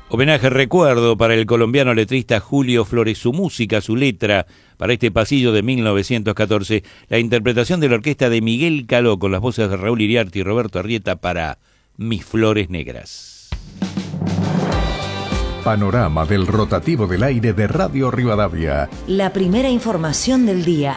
Homenaje recuerdo para el colombiano letrista Julio Flores, su música, su letra, para este pasillo de 1914, la interpretación de la orquesta de Miguel Caló con las voces de Raúl Iriarte y Roberto Arrieta para Mis Flores Negras. Panorama del rotativo del aire de Radio Rivadavia. La primera información del día.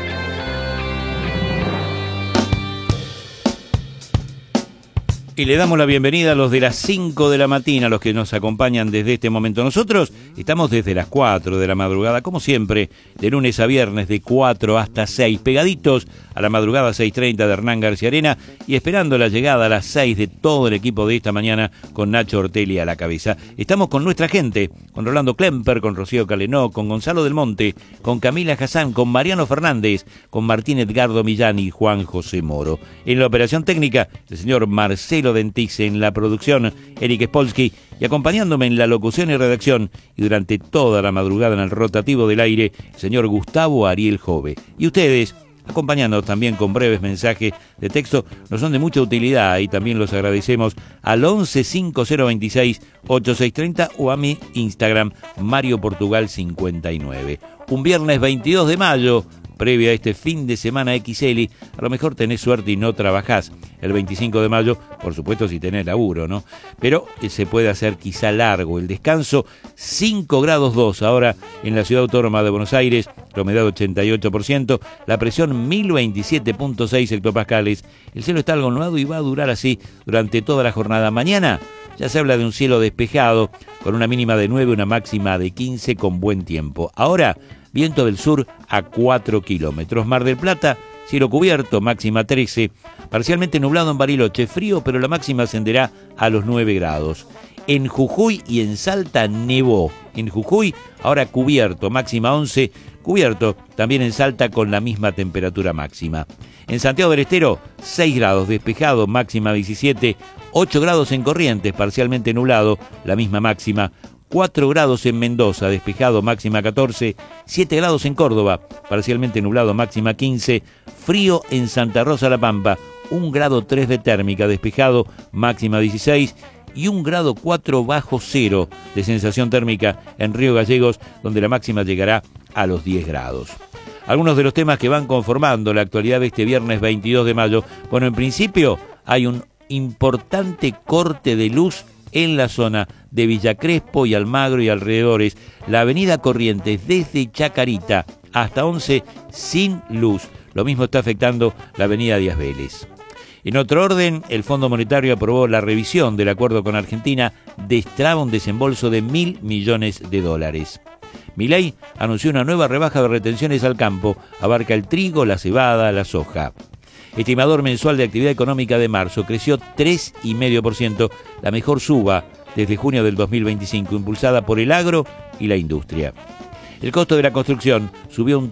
Y le damos la bienvenida a los de las 5 de la mañana, a los que nos acompañan desde este momento. Nosotros estamos desde las 4 de la madrugada, como siempre, de lunes a viernes, de 4 hasta 6, pegaditos a la madrugada 6:30 de Hernán García Arena y esperando la llegada a las 6 de todo el equipo de esta mañana con Nacho Ortelli a la cabeza. Estamos con nuestra gente, con Rolando Klemper, con Rocío Calenó, con Gonzalo Del Monte, con Camila Hassan, con Mariano Fernández, con Martín Edgardo Millán y Juan José Moro. En la operación técnica, el señor Marcelo Dentice, en la producción, Eric Spolsky, y acompañándome en la locución y redacción, y durante toda la madrugada en el rotativo del aire, el señor Gustavo Ariel Jove. Y ustedes, acompañándonos también con breves mensajes de texto, nos son de mucha utilidad y también los agradecemos al 11 5026 8630 o a mi Instagram, Mario Portugal 59. Un viernes 22 de mayo, previo a este fin de semana XL, a lo mejor tenés suerte y no trabajás el 25 de mayo, por supuesto si tenés laburo, ¿no? Pero se puede hacer quizá largo el descanso. 5 grados 2 ahora en la ciudad autónoma de Buenos Aires, la humedad 88%, la presión 1027.6 hectopascales. El cielo está algo nublado y va a durar así durante toda la jornada. Mañana ya se habla de un cielo despejado, con una mínima de 9, una máxima de 15 con buen tiempo. Ahora, viento del sur a 4 kilómetros. Mar del Plata, cielo cubierto, máxima 13. Parcialmente nublado en Bariloche, frío, pero la máxima ascenderá a los 9 grados. En Jujuy y en Salta nevó. En Jujuy, ahora cubierto, máxima 11. Cubierto, también en Salta con la misma temperatura máxima. En Santiago del Estero, 6 grados, despejado, máxima 17. 8 grados en Corrientes, parcialmente nublado, la misma máxima. 4 grados en Mendoza, despejado, máxima 14, 7 grados en Córdoba, parcialmente nublado, máxima 15, frío en Santa Rosa La Pampa, 1 grado 3 de térmica, despejado, máxima 16, y 1 grado 4 bajo cero de sensación térmica en Río Gallegos, donde la máxima llegará a los 10 grados. Algunos de los temas que van conformando la actualidad de este viernes 22 de mayo. Bueno, en principio hay un importante corte de luz en la zona de Villa Crespo y Almagro y alrededores, la avenida Corrientes desde Chacarita hasta 11 sin luz. Lo mismo está afectando la avenida Díaz Vélez. En otro orden, el Fondo Monetario aprobó la revisión del acuerdo con Argentina, destraba un desembolso de $1.000 millones. Milei anunció una nueva rebaja de retenciones al campo, abarca el trigo, la cebada, la soja. Estimador mensual de actividad económica de marzo creció 3,5%, la mejor suba desde junio del 2025, impulsada por el agro y la industria. El costo de la construcción subió un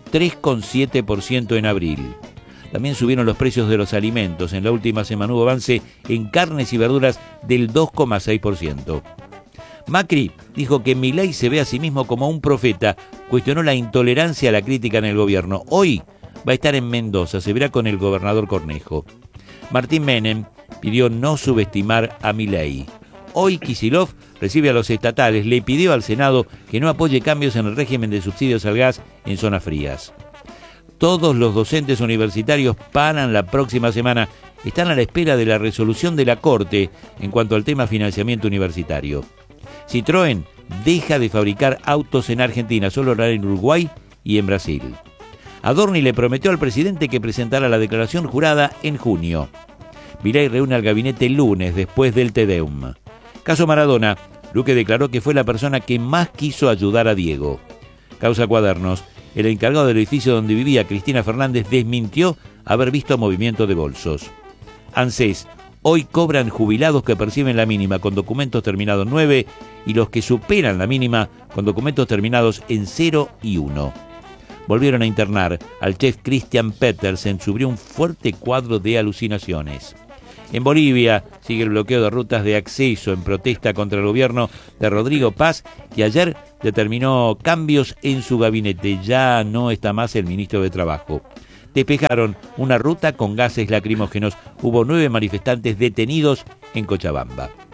3,7% en abril. También subieron los precios de los alimentos. En la última semana hubo avance en carnes y verduras del 2,6%. Macri dijo que Milei se ve a sí mismo como un profeta, cuestionó la intolerancia a la crítica en el gobierno. Hoy va a estar en Mendoza, se verá con el gobernador Cornejo. Martín Menem pidió no subestimar a Milei. Hoy Kicillof recibe a los estatales, le pidió al Senado que no apoye cambios en el régimen de subsidios al gas en zonas frías. Todos los docentes universitarios paran la próxima semana, están a la espera de la resolución de la Corte en cuanto al tema financiamiento universitario. Citroën deja de fabricar autos en Argentina, solo lo hará en Uruguay y en Brasil. Adorni le prometió al presidente que presentará la declaración jurada en junio. Milei reúne al gabinete el lunes después del Te Deum. Caso Maradona, Luque declaró que fue la persona que más quiso ayudar a Diego. Causa Cuadernos, el encargado del edificio donde vivía Cristina Fernández desmintió haber visto movimiento de bolsos. ANSES, hoy cobran jubilados que perciben la mínima con documentos terminados 9 y los que superan la mínima con documentos terminados en 0 y 1. Volvieron a internar al chef Christian Petersen, sufrió un fuerte cuadro de alucinaciones. En Bolivia sigue el bloqueo de rutas de acceso en protesta contra el gobierno de Rodrigo Paz, que ayer determinó cambios en su gabinete. Ya no está más el ministro de Trabajo. Despejaron una ruta con gases lacrimógenos. Hubo 9 manifestantes detenidos en Cochabamba.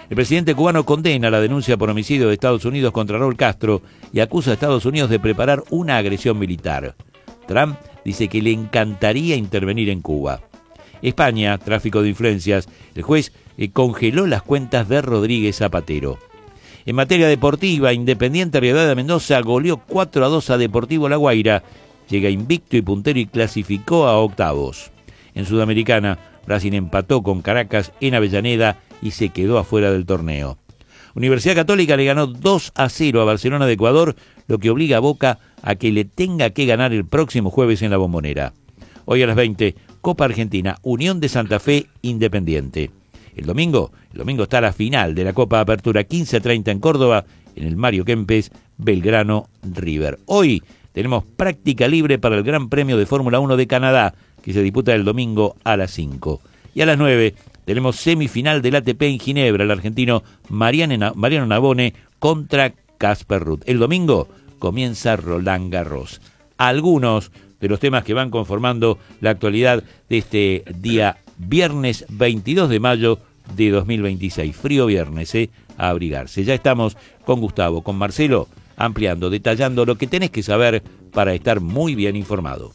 El presidente cubano condena la denuncia por homicidio de Estados Unidos contra Raúl Castro y acusa a Estados Unidos de preparar una agresión militar. Trump dice que le encantaría intervenir en Cuba. España, tráfico de influencias. El juez congeló las cuentas de Rodríguez Zapatero. En materia deportiva, Independiente Rivadavia de Mendoza goleó 4-2 a Deportivo La Guaira. Llega invicto y puntero y clasificó a octavos. En Sudamericana, Racing empató con Caracas en Avellaneda y se quedó afuera del torneo. Universidad Católica le ganó 2-0 a Barcelona de Ecuador, lo que obliga a Boca a que le tenga que ganar el próximo jueves en la Bombonera. Hoy a las 20, Copa Argentina, Unión de Santa Fe, Independiente. El domingo está la final de la Copa Apertura, 15:30 en Córdoba, en el Mario Kempes, Belgrano, River. Hoy tenemos práctica libre para el Gran Premio de Fórmula 1 de Canadá, que se disputa el domingo a las 5. Y a las 9 tenemos semifinal del ATP en Ginebra, el argentino Mariano Navone contra Casper Ruud. El domingo comienza Roland Garros. Algunos de los temas que van conformando la actualidad de este día viernes 22 de mayo de 2026. Frío viernes, a abrigarse. Ya estamos con Gustavo, con Marcelo, ampliando, detallando lo que tenés que saber para estar muy bien informado.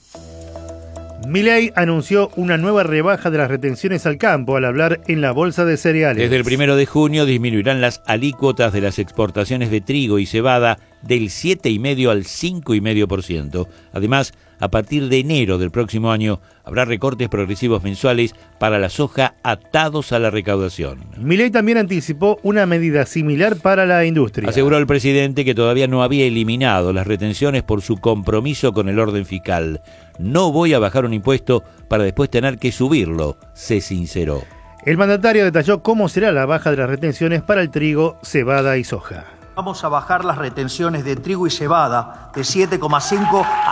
Milei anunció una nueva rebaja de las retenciones al campo al hablar en la bolsa de cereales. Desde el 1 de junio disminuirán las alícuotas de las exportaciones de trigo y cebada del 7,5% al 5,5%. Además, a partir de enero del próximo año habrá recortes progresivos mensuales para la soja atados a la recaudación. Milei también anticipó una medida similar para la industria. Aseguró el presidente que todavía no había eliminado las retenciones por su compromiso con el orden fiscal. No voy a bajar un impuesto para después tener que subirlo, se sinceró. El mandatario detalló cómo será la baja de las retenciones para el trigo, cebada y soja. Vamos a bajar las retenciones de trigo y cebada de 7,5 a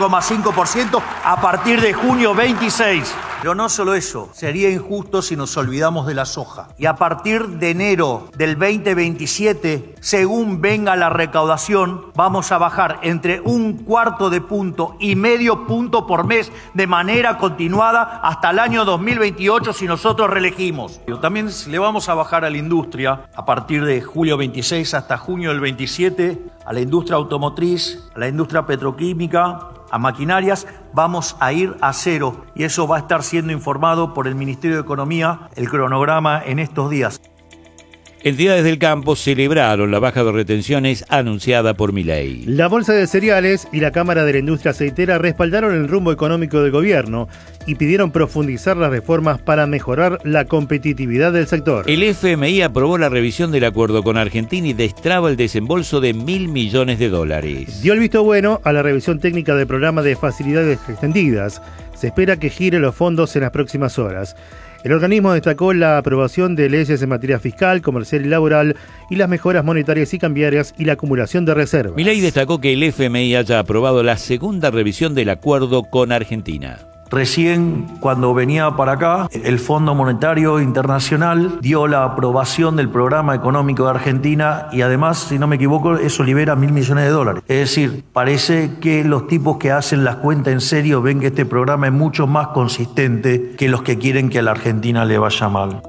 5,5% a partir de junio 26. Pero no solo eso, sería injusto si nos olvidamos de la soja. Y a partir de enero del 2027, según venga la recaudación, vamos a bajar entre 1/4 punto y medio punto por mes de manera continuada hasta el año 2028 si nosotros reelegimos. También le vamos a bajar a la industria a partir de julio 26 hasta junio del 27, a la industria automotriz, a la industria petroquímica, a maquinarias, vamos a ir a cero y eso va a estar siendo informado por el Ministerio de Economía, el cronograma en estos días. Entidades del campo celebraron la baja de retenciones anunciada por Milei. La Bolsa de Cereales y la Cámara de la Industria Aceitera respaldaron el rumbo económico del gobierno y pidieron profundizar las reformas para mejorar la competitividad del sector. El FMI aprobó la revisión del acuerdo con Argentina y destraba el desembolso de $1.000 millones. Dio el visto bueno a la revisión técnica del programa de facilidades extendidas. Se espera que gire los fondos en las próximas horas. El organismo destacó la aprobación de leyes en materia fiscal, comercial y laboral y las mejoras monetarias y cambiarias y la acumulación de reservas. Milei destacó que el FMI haya aprobado la segunda revisión del acuerdo con Argentina. Recién cuando venía para acá, el Fondo Monetario Internacional dio la aprobación del programa económico de Argentina y además, si no me equivoco, eso libera $1.000 millones. Es decir, parece que los tipos que hacen las cuentas en serio ven que este programa es mucho más consistente que los que quieren que a la Argentina le vaya mal.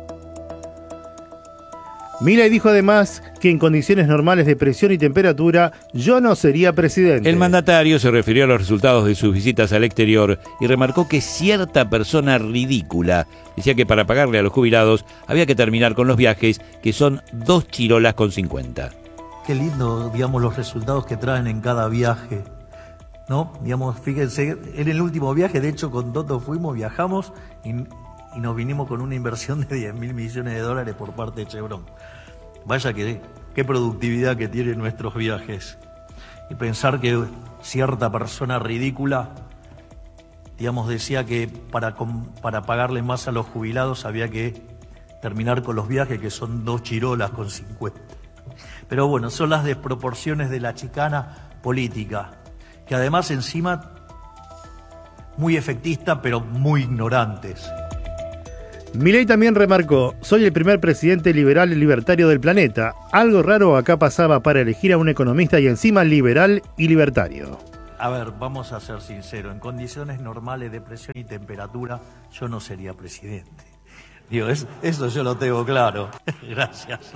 Milei dijo además que en condiciones normales de presión y temperatura yo no sería presidente. El mandatario se refirió a los resultados de sus visitas al exterior y remarcó que cierta persona ridícula decía que para pagarle a los jubilados había que terminar con los viajes, que son 2 chirolas con 50. Qué lindo, digamos, los resultados que traen en cada viaje, ¿no? Digamos, fíjense, en el último viaje, de hecho, con Toto viajamos y nos vinimos con una inversión de $10.000 millones por parte de Chevron. Vaya que qué productividad que tienen nuestros viajes. Y pensar que cierta persona ridícula, digamos, decía que para pagarle más a los jubilados había que terminar con los viajes, que son 2 chirolas con 50. Pero bueno, son las desproporciones de la chicana política, que además encima muy efectista, pero muy ignorantes. Milei también remarcó: soy el primer presidente liberal y libertario del planeta. Algo raro acá pasaba para elegir a un economista y encima liberal y libertario. A ver, vamos a ser sinceros, en condiciones normales de presión y temperatura yo no sería presidente. Digo, eso yo lo tengo claro. Gracias.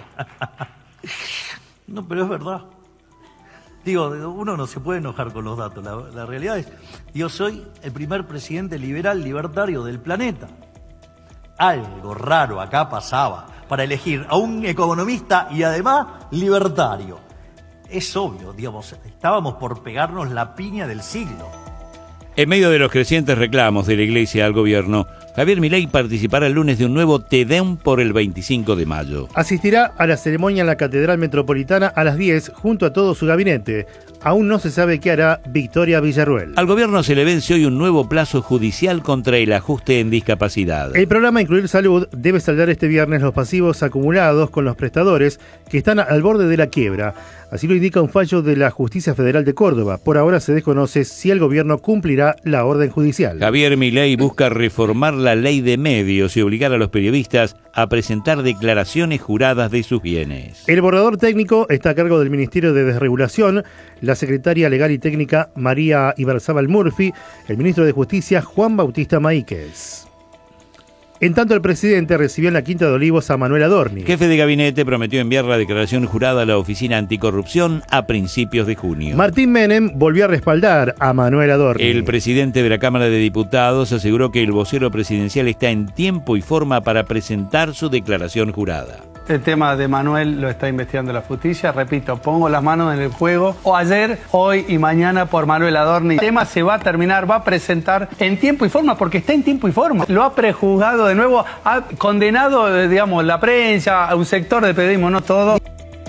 No, pero es verdad. Digo, uno no se puede enojar con los datos. La realidad es, yo soy el primer presidente liberal libertario del planeta. Algo raro acá pasaba para elegir a un economista y además libertario. Es obvio, digamos, estábamos por pegarnos la piña del siglo. En medio de los crecientes reclamos de la Iglesia al gobierno, Javier Milei participará el lunes de un nuevo Te Deum por el 25 de mayo. Asistirá a la ceremonia en la Catedral Metropolitana a las 10 junto a todo su gabinete. Aún no se sabe qué hará Victoria Villarruel. Al gobierno se le vence hoy un nuevo plazo judicial contra el ajuste en discapacidad. El programa Incluir Salud debe saldar este viernes los pasivos acumulados con los prestadores que están al borde de la quiebra. Así lo indica un fallo de la Justicia Federal de Córdoba. Por ahora se desconoce si el gobierno cumplirá la orden judicial. Javier Milei busca reformar la ley de medios y obligar a los periodistas a presentar declaraciones juradas de sus bienes. El borrador técnico está a cargo del Ministerio de Desregulación, la secretaria legal y técnica María Ibarzábal Murphy, el ministro de Justicia Juan Bautista Maíquez. En tanto, el presidente recibió en la Quinta de Olivos a Manuel Adorni. Jefe de gabinete prometió enviar la declaración jurada a la Oficina Anticorrupción a principios de junio. Martín Menem volvió a respaldar a Manuel Adorni. El presidente de la Cámara de Diputados aseguró que el vocero presidencial está en tiempo y forma para presentar su declaración jurada. El tema de Manuel lo está investigando la justicia. Repito, pongo las manos en el fuego. O ayer, hoy y mañana por Manuel Adorni. El tema se va a terminar, va a presentar en tiempo y forma, porque está en tiempo y forma. Lo ha prejuzgado de nuevo, ha condenado, digamos, la prensa, a un sector del periodismo, no todo.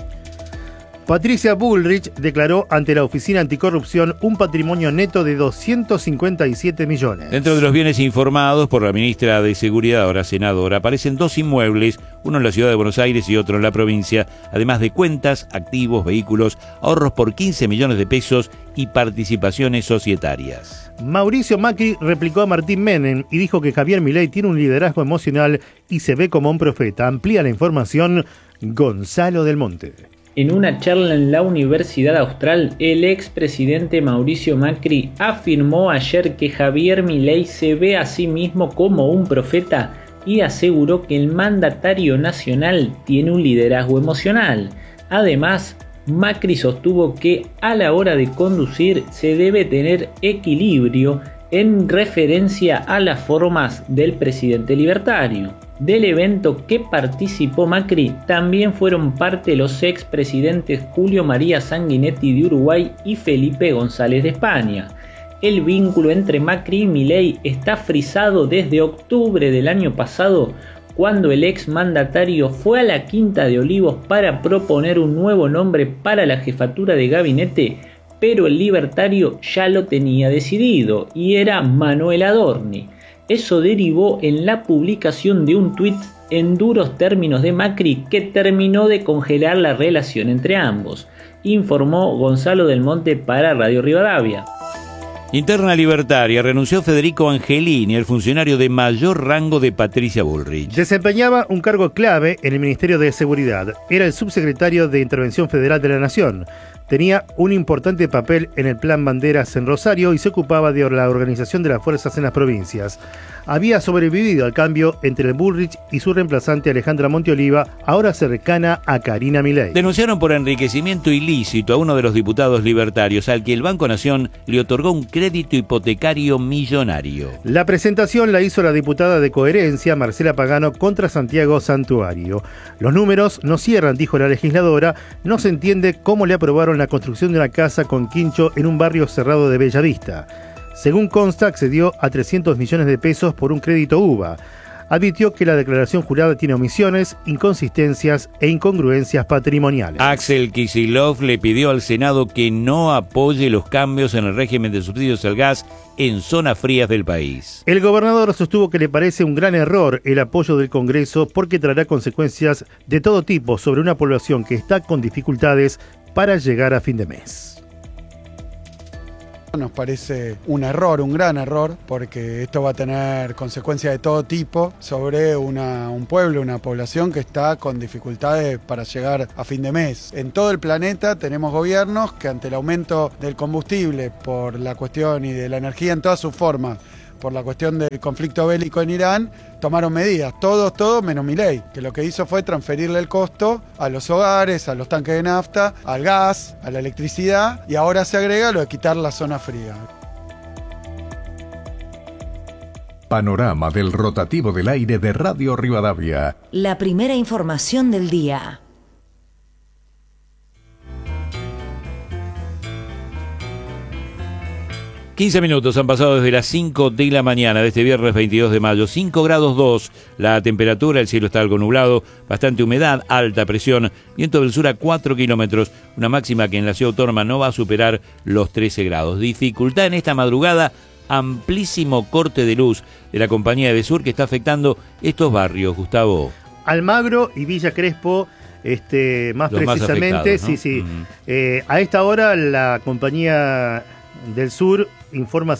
Patricia Bullrich declaró ante la Oficina Anticorrupción un patrimonio neto de 257 millones. Dentro de los bienes informados por la ministra de Seguridad, ahora senadora, aparecen dos inmuebles, uno en la ciudad de Buenos Aires y otro en la provincia, además de cuentas, activos, vehículos, ahorros por 15 millones de pesos y participaciones societarias. Mauricio Macri replicó a Martín Menem y dijo que Javier Milei tiene un liderazgo emocional y se ve como un profeta. Amplía la información Gonzalo del Monte. En una charla en la Universidad Austral, el expresidente Mauricio Macri afirmó ayer que Javier Milei se ve a sí mismo como un profeta y aseguró que el mandatario nacional tiene un liderazgo emocional. Además, Macri sostuvo que a la hora de conducir se debe tener equilibrio en referencia a las formas del presidente libertario. Del evento que participó Macri también fueron parte los expresidentes Julio María Sanguinetti de Uruguay y Felipe González de España. El vínculo entre Macri y Milei está frisado desde octubre del año pasado, cuando el exmandatario fue a la Quinta de Olivos para proponer un nuevo nombre para la jefatura de gabinete, pero el libertario ya lo tenía decidido y era Manuel Adorni. Eso derivó en la publicación de un tuit en duros términos de Macri que terminó de congelar la relación entre ambos, informó Gonzalo del Monte para Radio Rivadavia. Interna libertaria, renunció Federico Angelini, el funcionario de mayor rango de Patricia Bullrich. Desempeñaba un cargo clave en el Ministerio de Seguridad. Era el subsecretario de Intervención Federal de la Nación. Tenía un importante papel en el Plan Banderas en Rosario y se ocupaba de la organización de las fuerzas en las provincias. Había sobrevivido al cambio entre Bullrich y su reemplazante Alejandra Monteoliva, ahora cercana a Karina Milei. Denunciaron por enriquecimiento ilícito a uno de los diputados libertarios, al que el Banco Nación le otorgó un crédito hipotecario millonario. La presentación la hizo la diputada de Coherencia, Marcela Pagano, contra Santiago Santuario. Los números no cierran, dijo la legisladora. No se entiende cómo le aprobaron la construcción de una casa con quincho en un barrio cerrado de Bellavista. Según consta, accedió a 300 millones de pesos por un crédito UVA. Advirtió que la declaración jurada tiene omisiones, inconsistencias e incongruencias patrimoniales. Axel Kicillof le pidió al Senado que no apoye los cambios en el régimen de subsidios al gas en zonas frías del país. El gobernador sostuvo que le parece un gran error el apoyo del Congreso porque traerá consecuencias de todo tipo sobre una población que está con dificultades para llegar a fin de mes. Nos parece un error, un gran error, porque esto va a tener consecuencias de todo tipo sobre un pueblo, una población que está con dificultades para llegar a fin de mes. En todo el planeta tenemos gobiernos que ante el aumento del combustible por la cuestión y de la energía en todas sus formas, por la cuestión del conflicto bélico en Irán, tomaron medidas, todos menos Milei, que lo que hizo fue transferirle el costo a los hogares, a los tanques de nafta, al gas, a la electricidad, y ahora se agrega lo de quitar la zona fría. Panorama del rotativo del aire de Radio Rivadavia. La primera información del día. ...15 han pasado desde las 5 de la mañana de este viernes 22 de mayo. 5 grados 2 la temperatura, el cielo está algo nublado, bastante humedad, alta presión, viento del sur a 4 kilómetros, una máxima que en la ciudad autónoma no va a superar los 13 grados. Dificultad en esta madrugada, amplísimo corte de luz de la compañía Edesur que está afectando estos barrios, Gustavo. Almagro y Villa Crespo, más Los precisamente, más afectados, ¿no? sí. A esta hora la compañía del Sur informa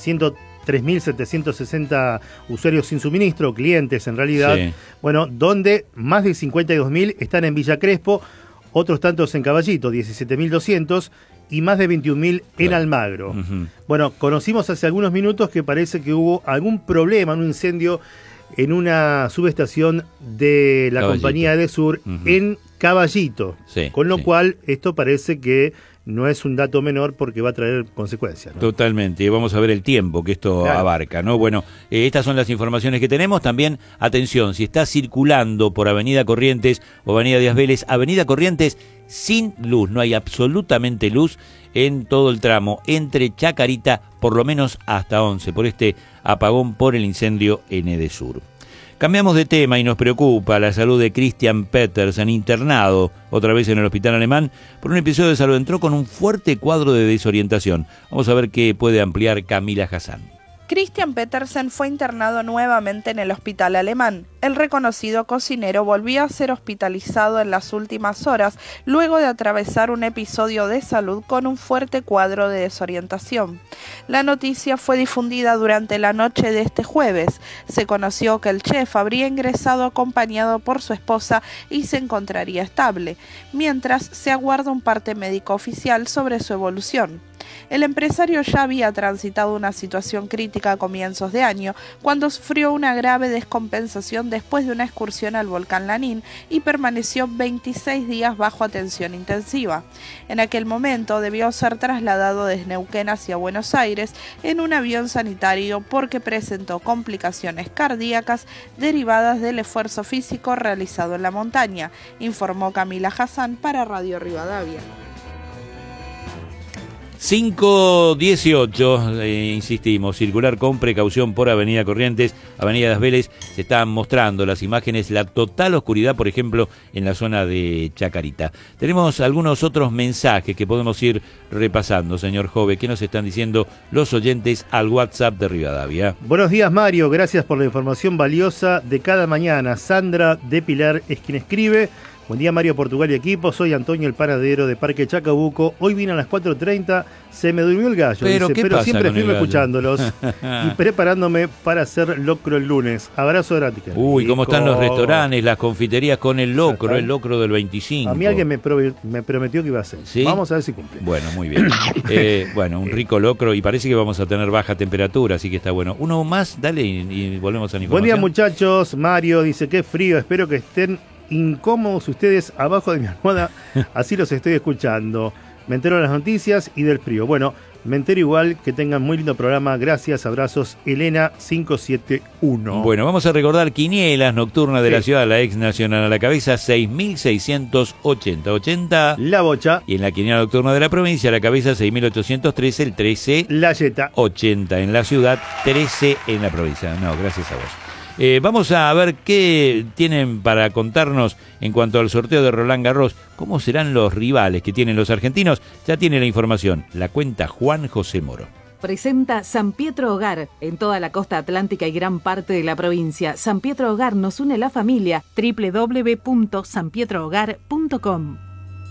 103.760 usuarios sin suministro, clientes en realidad, Sí. bueno, donde más de 52.000 están en Villa Crespo, otros tantos en Caballito, 17.200 y más de 21.000 en Almagro. Bueno, conocimos hace algunos minutos que parece que hubo algún problema, un incendio en una subestación de la Caballito. compañía Edesur en Caballito, Sí, con lo sí. cual esto parece que no es un dato menor porque va a traer consecuencias, ¿no? Totalmente, vamos a ver el tiempo que esto Claro. abarca, ¿no? Bueno, estas son las informaciones que tenemos. También, atención, si está circulando por Avenida Corrientes o Avenida Díaz Vélez, Avenida Corrientes sin luz, no hay absolutamente luz en todo el tramo, entre Chacarita, por lo menos hasta 11, por este apagón por el incendio en Edesur. Cambiamos de tema y nos preocupa la salud de Christian Petersen, internado otra vez en el hospital alemán por un episodio de salud. Entró con un fuerte cuadro de desorientación. Vamos a ver qué puede ampliar Camila Hassan. Christian Petersen fue internado nuevamente en el hospital alemán. El reconocido cocinero volvió a ser hospitalizado en las últimas horas luego de atravesar un episodio de salud con un fuerte cuadro de desorientación. La noticia fue difundida durante la noche de este jueves. Se conoció que el chef habría ingresado acompañado por su esposa y se encontraría estable, mientras se aguarda un parte médico oficial sobre su evolución. El empresario ya había transitado una situación crítica a comienzos de año, cuando sufrió una grave descompensación después de una excursión al volcán Lanín y permaneció 26 días bajo atención intensiva. En aquel momento debió ser trasladado desde Neuquén hacia Buenos Aires en un avión sanitario porque presentó complicaciones cardíacas derivadas del esfuerzo físico realizado en la montaña, informó Camila Hassan para Radio Rivadavia. 5:18, insistimos, circular con precaución por Avenida Corrientes, Avenida Díaz Vélez. Se están mostrando las imágenes, la total oscuridad, por ejemplo, en la zona de Chacarita. Tenemos algunos otros mensajes que podemos ir repasando, señor Jove. ¿Qué nos están diciendo los oyentes al WhatsApp de Rivadavia? Buenos días, Mario, gracias por la información valiosa de cada mañana. Sandra de Pilar es quien escribe. Buen día, Mario, Portugal y equipo. Soy Antonio, el panadero de Parque Chacabuco. Hoy vine a las 4:30, se me durmió el gallo. Pero, dice, ¿qué pero pasa siempre con el firme gallo? escuchándolos y preparándome para hacer locro el lunes. Abrazo gratis. Uy, cómo están los restaurantes, las confiterías con el locro del 25. A mí alguien me prometió que iba a hacer. ¿Sí? Vamos a ver si cumple. Bueno, muy bien. Bueno, un rico locro y parece que vamos a tener baja temperatura, así que está bueno. Uno más, dale y volvemos a la Buen día, información. muchachos. Mario dice, qué frío, espero que estén incómodos ustedes abajo de mi almohada, así los estoy escuchando. Me entero de las noticias y del frío. Bueno, me entero igual, que tengan muy lindo programa. Gracias, abrazos, Elena 571. Bueno, vamos a recordar quinielas nocturnas de Sí. la ciudad, la ex nacional a la cabeza, 6.680. 80. La Bocha, Y en la quiniela nocturna de la provincia, a la cabeza, 6.813, el 13. La Yeta. 80 en la ciudad, 13 en la provincia. No, gracias a vos. Vamos a ver qué tienen para contarnos en cuanto al sorteo de Roland Garros. ¿Cómo serán los rivales que tienen los argentinos? Ya tiene la información. La cuenta Juan José Moro. Presenta San Pietro Hogar en toda la costa atlántica y gran parte de la provincia. San Pietro Hogar nos une la familia. www.sanpietrohogar.com.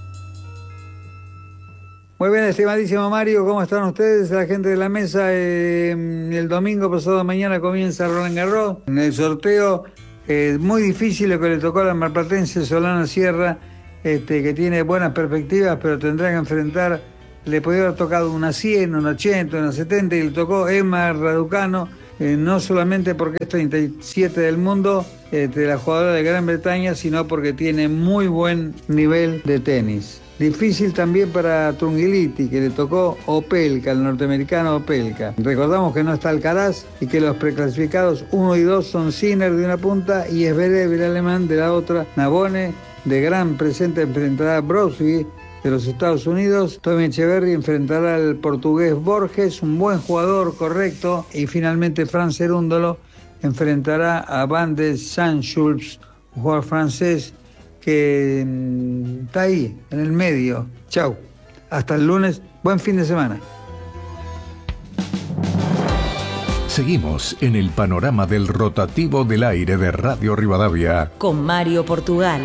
Muy bien, estimadísimo Mario, ¿cómo están ustedes? La gente de la mesa, el domingo pasado mañana comienza Roland Garros. En el sorteo, muy difícil lo que le tocó a la marplatense Solana Sierra, que tiene buenas perspectivas, pero tendrá que enfrentar, le podría haber tocado una 100, una 80, una 70, y le tocó Emma Raducano, no solamente porque es 37 del mundo, de la jugadora de Gran Bretaña, sino porque tiene muy buen nivel de tenis. Difícil también para Trungelliti, que le tocó Opelka, el norteamericano Opelka. Recordamos que no está Alcaraz y que los preclasificados 1 y 2 son Sinner de una punta y Zverev, el alemán, de la otra. Nabone, de gran presente, enfrentará a Brosby de los Estados Unidos. Tommy Echeverry enfrentará al portugués Borges, un buen jugador, correcto. Y finalmente Franz Cerúndolo enfrentará a Van de Zandschulp, un jugador francés que está ahí, en el medio. Chau. Hasta el lunes. Buen fin de semana. Seguimos en el panorama del rotativo del aire de Radio Rivadavia. Con Mario Portugal.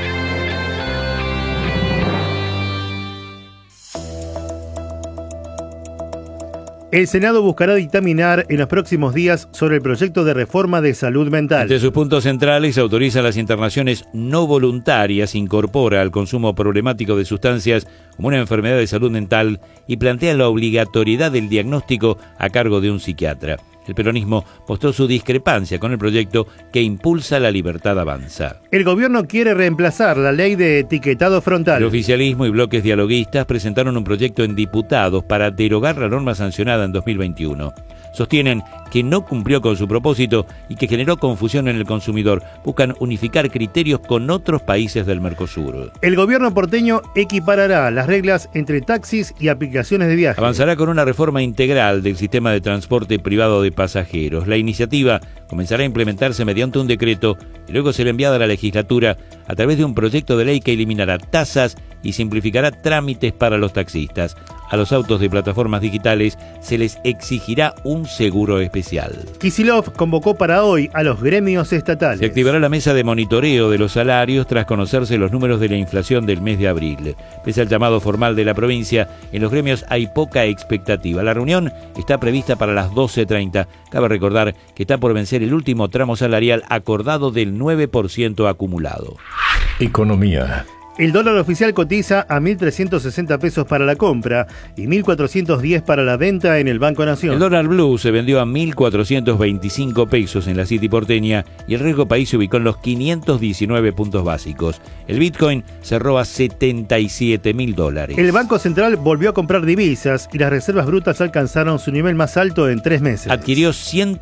El Senado buscará dictaminar en los próximos días sobre el proyecto de reforma de salud mental. Entre sus puntos centrales, autoriza las internaciones no voluntarias, incorpora al consumo problemático de sustancias como una enfermedad de salud mental y plantea la obligatoriedad del diagnóstico a cargo de un psiquiatra. El peronismo mostró su discrepancia con el proyecto que impulsa La Libertad Avanza. El gobierno quiere reemplazar la ley de etiquetado frontal. El oficialismo y bloques dialoguistas presentaron un proyecto en diputados para derogar la norma sancionada en 2021. Sostienen que no cumplió con su propósito y que generó confusión en el consumidor. Buscan unificar criterios con otros países del Mercosur. El gobierno porteño equiparará las reglas entre taxis y aplicaciones de viaje. Avanzará con una reforma integral del sistema de transporte privado de pasajeros. La iniciativa comenzará a implementarse mediante un decreto y luego será enviada a la legislatura a través de un proyecto de ley que eliminará tasas y simplificará trámites para los taxistas. A los autos de plataformas digitales se les exigirá un seguro especial. Kicillof convocó para hoy a los gremios estatales. Se activará la mesa de monitoreo de los salarios tras conocerse los números de la inflación del mes de abril. Pese al llamado formal de la provincia, en los gremios hay poca expectativa. La reunión está prevista para las 12:30. Cabe recordar que está por vencer el último tramo salarial acordado del 9% acumulado. Economía. El dólar oficial cotiza a 1.360 pesos para la compra y 1.410 para la venta en el Banco Nación. El dólar blue se vendió a 1.425 pesos en la City porteña y el riesgo país se ubicó en los 519 puntos básicos. El Bitcoin cerró a $77.000. El Banco Central volvió a comprar divisas y las reservas brutas alcanzaron su nivel más alto en 3 meses. Adquirió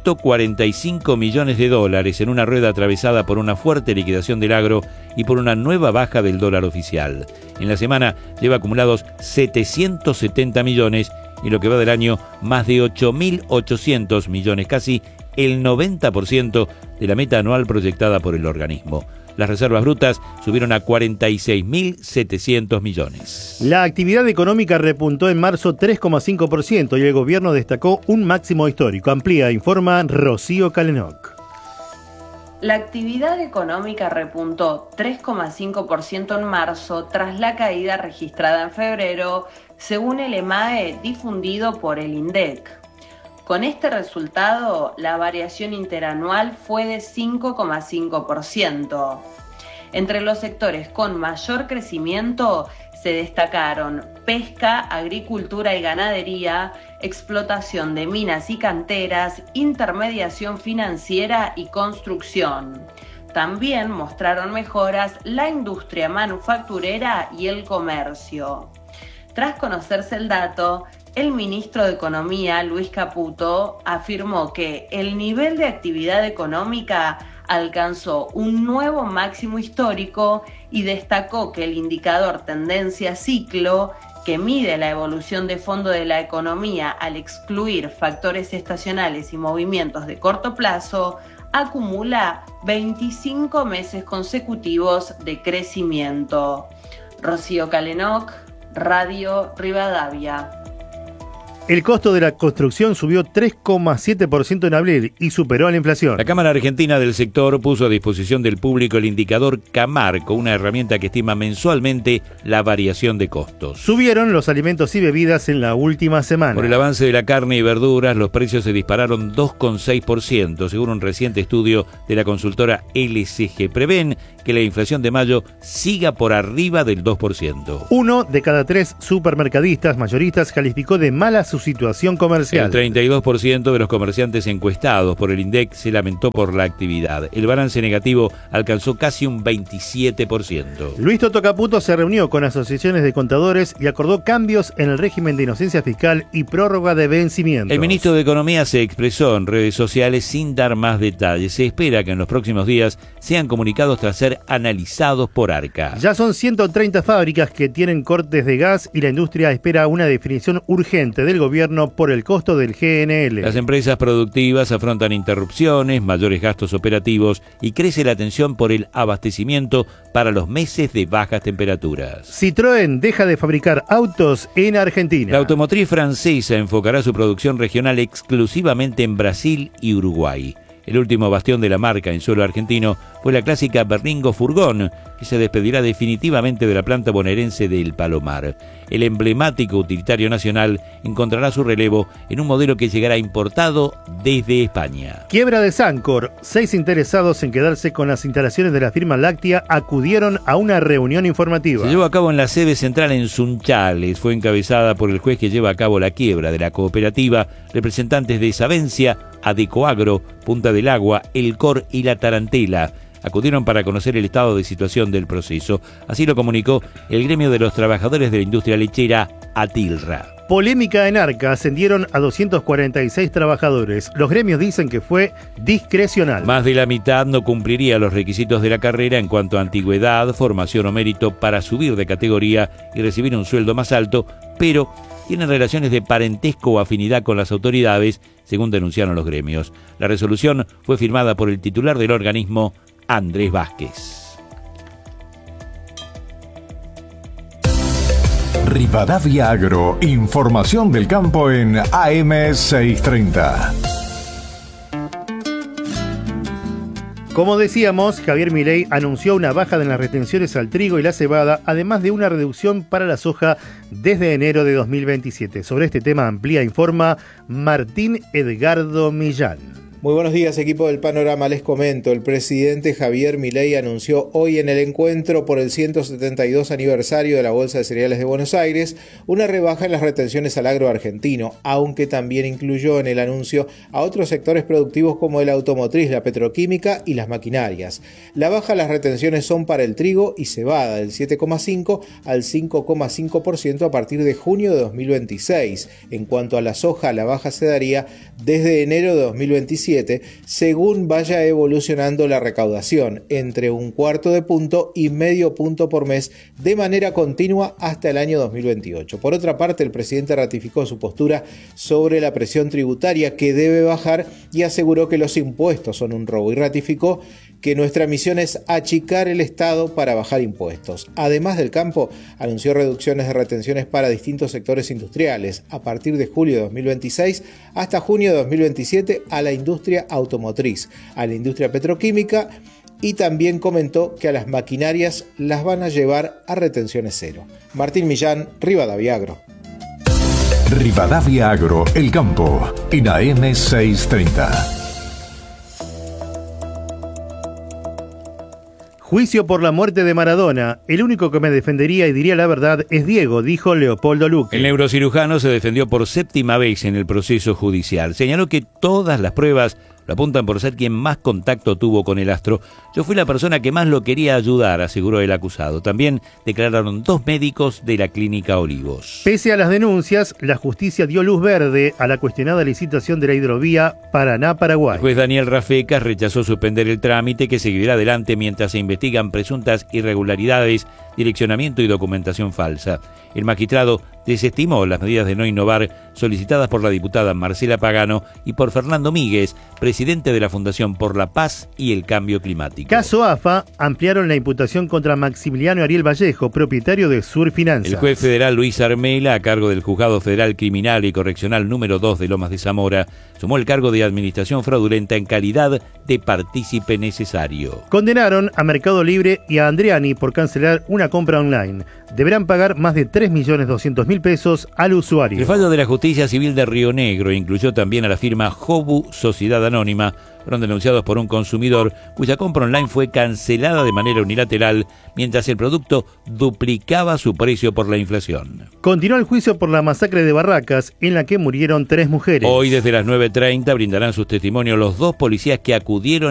145 millones de dólares en una rueda atravesada por una fuerte liquidación del agro y por una nueva baja del dólar oficial. En la semana lleva acumulados 770 millones y lo que va del año más de 8.800 millones, casi el 90% de la meta anual proyectada por el organismo. Las reservas brutas subieron a 46.700 millones. La actividad económica repuntó en marzo 3,5% y el gobierno destacó un máximo histórico. Amplía, informa Rocío Calenoc. La actividad económica repuntó 3,5% en marzo tras la caída registrada en febrero, según el EMAE difundido por el INDEC. Con este resultado, la variación interanual fue de 5,5%. Entre los sectores con mayor crecimiento se destacaron pesca, agricultura y ganadería, explotación de minas y canteras, intermediación financiera y construcción. También mostraron mejoras la industria manufacturera y el comercio. Tras conocerse el dato, el ministro de Economía, Luis Caputo, afirmó que el nivel de actividad económica alcanzó un nuevo máximo histórico y destacó que el indicador tendencia ciclo, que mide la evolución de fondo de la economía al excluir factores estacionales y movimientos de corto plazo, acumula 25 meses consecutivos de crecimiento. Rocío Calenoc, Radio Rivadavia. El costo de la construcción subió 3,7% en abril y superó a la inflación. La Cámara Argentina del Sector puso a disposición del público el indicador Camarco, una herramienta que estima mensualmente la variación de costos. Subieron los alimentos y bebidas en la última semana. Por el avance de la carne y verduras, los precios se dispararon 2,6%, según un reciente estudio de la consultora LCG. Prevén que la inflación de mayo siga por arriba del 2%. 1 de cada 3 supermercadistas mayoristas calificó de malas su situación comercial. El 32% de los comerciantes encuestados por el INDEC se lamentó por la actividad. El balance negativo alcanzó casi un 27%. Luis Toto Caputo se reunió con asociaciones de contadores y acordó cambios en el régimen de inocencia fiscal y prórroga de vencimientos. El ministro de Economía se expresó en redes sociales sin dar más detalles. Se espera que en los próximos días sean comunicados tras ser analizados por ARCA. Ya son 130 fábricas que tienen cortes de gas y la industria espera una definición urgente del gobierno por el costo del GNL. Las empresas productivas afrontan interrupciones, mayores gastos operativos y crece la tensión por el abastecimiento para los meses de bajas temperaturas. Citroën deja de fabricar autos en Argentina. La automotriz francesa enfocará su producción regional exclusivamente en Brasil y Uruguay. El último bastión de la marca en suelo argentino fue la clásica Berlingo Furgón, que se despedirá definitivamente de la planta bonaerense de El Palomar. El emblemático utilitario nacional encontrará su relevo en un modelo que llegará importado desde España. Quiebra de Sancor. 6 interesados en quedarse con las instalaciones de la firma láctea acudieron a una reunión informativa. Se llevó a cabo en la sede central en Sunchales. Fue encabezada por el juez que lleva a cabo la quiebra de la cooperativa, representantes de Savencia, Adecoagro, Punta del Agua, El Cor y La Tarantela. Acudieron para conocer el estado de situación del proceso. Así lo comunicó el gremio de los trabajadores de la industria lechera, ATILRA. Polémica en ARCA, ascendieron a 246 trabajadores. Los gremios dicen que fue discrecional. Más de la mitad no cumpliría los requisitos de la carrera en cuanto a antigüedad, formación o mérito para subir de categoría y recibir un sueldo más alto, pero tienen relaciones de parentesco o afinidad con las autoridades, según denunciaron los gremios. La resolución fue firmada por el titular del organismo, Andrés Vázquez. Rivadavia Agro, información del campo en AM630. Como decíamos, Javier Milei anunció una bajada en las retenciones al trigo y la cebada, además de una reducción para la soja desde enero de 2027. Sobre este tema amplía informa Martín Edgardo Millán. Muy buenos días, equipo del Panorama. Les comento, el presidente Javier Milei anunció hoy en el encuentro por el 172 aniversario de la Bolsa de Cereales de Buenos Aires una rebaja en las retenciones al agro argentino, aunque también incluyó en el anuncio a otros sectores productivos como el automotriz, la petroquímica y las maquinarias. La baja en las retenciones son para el trigo y cebada, del 7,5 al 5,5% a partir de junio de 2026. En cuanto a la soja, la baja se daría desde enero de 2027, según vaya evolucionando la recaudación, entre 1/4 punto y medio punto por mes de manera continua hasta el año 2028. Por otra parte, el presidente ratificó su postura sobre la presión tributaria que debe bajar y aseguró que los impuestos son un robo y ratificó que nuestra misión es achicar el Estado para bajar impuestos. Además del campo, anunció reducciones de retenciones para distintos sectores industriales a partir de julio de 2026 hasta junio de 2027 a la industria automotriz, a la industria petroquímica y también comentó que a las maquinarias las van a llevar a retenciones cero. Martín Millán, Rivadavia Agro. Rivadavia Agro, el campo, en AM630. Juicio por la muerte de Maradona. El único que me defendería y diría la verdad es Diego, dijo Leopoldo Luque. El neurocirujano se defendió por 7ª vez en el proceso judicial. Señaló que todas las pruebas lo apuntan por ser quien más contacto tuvo con el astro. Yo fui la persona que más lo quería ayudar, aseguró el acusado. También declararon 2 médicos de la clínica Olivos. Pese a las denuncias, la justicia dio luz verde a la cuestionada licitación de la hidrovía Paraná-Paraguay. El juez Daniel Rafecas rechazó suspender el trámite que seguirá adelante mientras se investigan presuntas irregularidades, direccionamiento y documentación falsa. El magistrado desestimó las medidas de no innovar solicitadas por la diputada Marcela Pagano y por Fernando Míguez, presidente de la Fundación por la Paz y el Cambio Climático. Caso AFA, ampliaron la imputación contra Maximiliano Ariel Vallejo, propietario de Sur Finanzas. El juez federal Luis Armela, a cargo del Juzgado Federal Criminal y Correccional número 2 de Lomas de Zamora, sumó el cargo de administración fraudulenta en calidad de partícipe necesario. Condenaron a Mercado Libre y a Andreani por cancelar una compra online. Deberán pagar más de 3.200.000 pesos al usuario. El fallo de la Justicia Civil de Río Negro incluyó también a la firma Jobu Sociedad Anónima. Fueron denunciados por un consumidor cuya compra online fue cancelada de manera unilateral mientras el producto duplicaba su precio por la inflación. Continúa el juicio por la masacre de Barracas, en la que murieron 3 mujeres. Hoy desde las 9:30 brindarán sus testimonios los 2 policías que acudieron